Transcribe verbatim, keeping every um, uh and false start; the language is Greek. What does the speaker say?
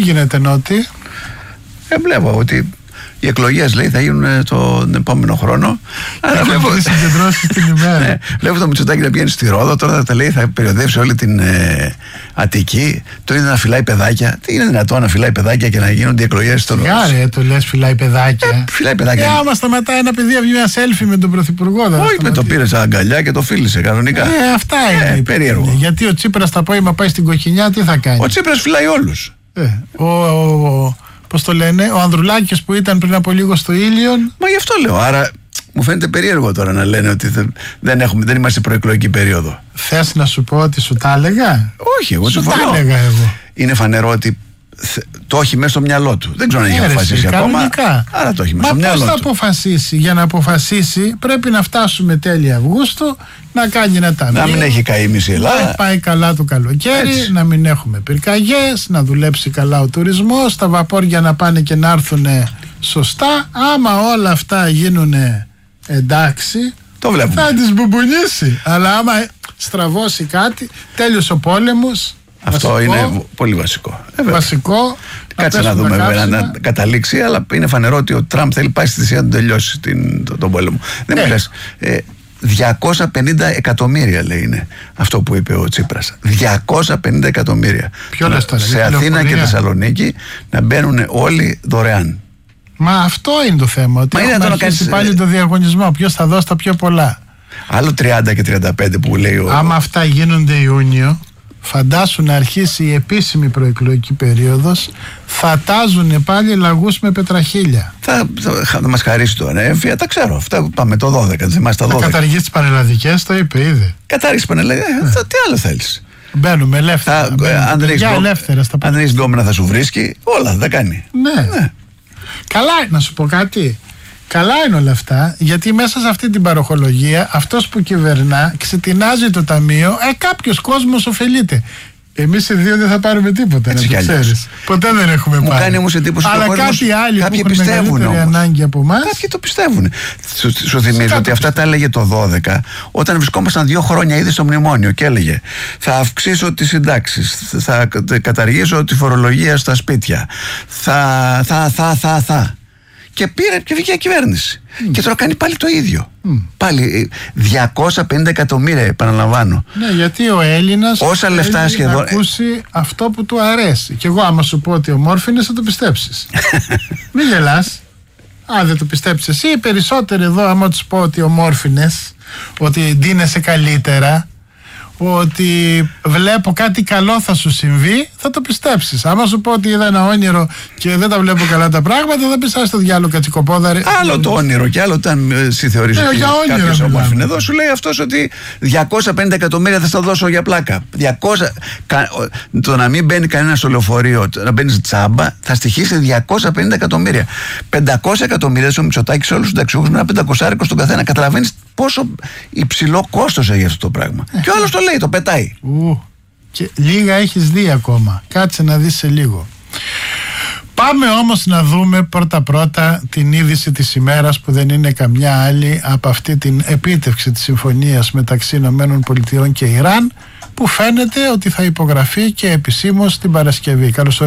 γίνεται, Νότι? Ε, βλέπω ότι οι εκλογές, λέει, θα γίνουν τον επόμενο χρόνο. Άρα βλέπω τις συγκεντρώσεις την ημέρα. Ναι, βλέπω το Μητσοτάκη να πηγαίνει στη Ρόδο. Τώρα θα τα λέει, θα περιοδεύσει όλη την ε, Αττική. Το είναι να φυλάει παιδάκια. Τι είναι δυνατόν να φυλάει παιδάκια και να γίνονται οι εκλογές στον Ρόδο? Άρα το λες φυλάει παιδάκια. Ε, φυλάει παιδάκια. Ε, άμα σταματάει ένα παιδί να βγει μια selfie με τον Πρωθυπουργό. Όχι, με το πήρε σαν αγκαλιά και το φίλησε κανονικά. Ε, αυτά είναι. Ε, περίεργο. Γιατί ο Τσίπρας το απόγευμα πάει στην κοκκινιά, τι θα κάνει? Ο Τσίπρας φυλάει όλους. Ε, ο, ο, ο, πώς το λένε, ο Ανδρουλάκης που ήταν πριν από λίγο στο Ήλιον. Μα γι' αυτό λέω. Άρα μου φαίνεται περίεργο τώρα να λένε ότι δεν, έχουμε, δεν είμαστε προεκλογική περίοδο. Θες να σου πω ότι σου τα έλεγα? Όχι, εγώ σου συμφωνώ. τα έλεγα εγώ. Είναι φανερό ότι το έχει μέσα στο μυαλό του. Δεν ξέρω αν έχει αποφασίσει ακόμα. Άρα το έχει μέσα στο μυαλό του. Μα πώς θα αποφασίσει? Για να αποφασίσει πρέπει να φτάσουμε τέλη Αυγούστου, να κάνει ένα ταμείο. Να μην έχει καεί μισή Ελλάδα. Να πάει καλά το καλοκαίρι, έτσι. Να μην έχουμε πυρκαγιές, να δουλέψει καλά ο τουρισμός, τα βαπόρια να πάνε και να έρθουν σωστά. Άμα όλα αυτά γίνουν εντάξει, το βλέπουμε. Θα τις μπουμπουνίσει. Αλλά άμα στραβώσει κάτι, τέλειωσε ο πόλεμος. Αυτό βασικό, είναι πολύ βασικό. Ε, βασικό. Κάτσε να δούμε βέβαια να καταλήξει, αλλά είναι φανερό ότι ο Τραμπ θέλει πάει στη θυσία να τελειώσει την, το, τον πόλεμο. Δεν ε. μου λες, ε, διακόσια πενήντα εκατομμύρια λέει είναι αυτό που είπε ο Τσίπρας. διακόσια πενήντα εκατομμύρια. Ποιο λες τώρα? Σε Αθήνα και Θεσσαλονίκη να μπαίνουν όλοι δωρεάν. Μα αυτό είναι το θέμα. Ότι έχουμε αρχίσει κάνεις... πάλι το διαγωνισμό. Ποιος θα δώσει τα πιο πολλά. Άλλο τριάντα και τριάντα πέντε που λέει ο... Άμα αυτά γίνονται Ιούνιο, φαντάσου να αρχίσει η επίσημη προεκλογική περίοδος, θα τάζουν πάλι λαγούς με πετραχίλια. Θα, θα, θα μας χαρίσει το ανέφια, τα ξέρω. Αυτά πάμε το δώδεκα. Δεν είμαστε τα δώδεκα. Θα καταργήσει τις πανελλαδικές, το είπε ήδη. Καταργήσει τις πανελλαδικές, ε. τι άλλο θέλεις? Μπαίνουμε ελεύθερα. Θα, μπαίνουμε, αν δεν έχεις γκόμενα θα σου βρίσκει, όλα θα κάνει. Ναι. ναι. Καλά, να σου πω κάτι. Καλά είναι όλα αυτά, γιατί μέσα σε αυτή την παροχολογία αυτός που κυβερνά ξετινάζει το ταμείο, ε, κάποιος κόσμος ωφελείται. Εμείς οι δύο δεν θα πάρουμε τίποτα, έτσι, να το ξέρεις. Ποτέ δεν έχουμε πάρει. Μου κάνει όμως εντύπωση αλλά ο κόσμος, κάποιοι άλλοι κάποιοι που έχουν μεγαλύτερη ανάγκη από εμάς. Κάποιοι το πιστεύουν. Σου, σου θυμίζω ότι αυτά τα έλεγε το δώδεκα, όταν βρισκόμασταν δύο χρόνια ήδη στο μνημόνιο και έλεγε θα αυξήσω τις συντάξεις, θα καταργήσω τη φορολογία στα σπίτια, θα, θα, θα, θα, θα. Και πήρε και βγήκε η κυβέρνηση. Mm. Και τώρα κάνει πάλι το ίδιο. Mm. Πάλι διακόσια πενήντα εκατομμύρια, επαναλαμβάνω. Ναι, γιατί ο Έλληνας όσα λεφτά σχεδόν να ακούσει αυτό που του αρέσει. Και εγώ άμα σου πω ότι ομόρφινες θα το πιστέψεις. Μην γελάς. Α, δεν το πιστέψεις εσύ. Οι περισσότεροι εδώ άμα τους πω ότι ομόρφινες, ότι ντύνεσαι καλύτερα, ότι βλέπω κάτι καλό θα σου συμβεί, θα το πιστέψεις. Άμα σου πω ότι είδα ένα όνειρο και δεν τα βλέπω καλά τα πράγματα, θα πεις ας το διάλογο κατσικοπόδαρη. Άλλο το όνειρο και άλλο όταν εσύ θεωρείς ναι, ότι κάποιος ομόρφινε εδώ, σου λέει αυτός ότι διακόσια πενήντα εκατομμύρια θα στα δώσω για πλάκα. διακόσια, το να μην μπαίνει κανένα στο λεωφορείο, να μπαίνεις τσάμπα, θα στοιχήσει διακόσια πενήντα εκατομμύρια. πεντακόσια εκατομμύρια ο Μητσοτάκης σε όλους τους συνταξιούχους με ένα πεντακόσια στον καθένα. Καταλαβαίνεις πόσο υψηλό κόστος έχει αυτό το πράγμα. Και ο άλλος το λέει, το πετάει. Ου, και λίγα έχεις δει ακόμα. Κάτσε να δεις σε λίγο. Πάμε όμως να δούμε πρώτα πρώτα την είδηση της ημέρας, που δεν είναι καμιά άλλη από αυτή την επίτευξη της συμφωνίας μεταξύ Ηνωμένων Πολιτειών και Ιράν, που φαίνεται ότι θα υπογραφεί και επισήμως την Παρασκευή. Καλώς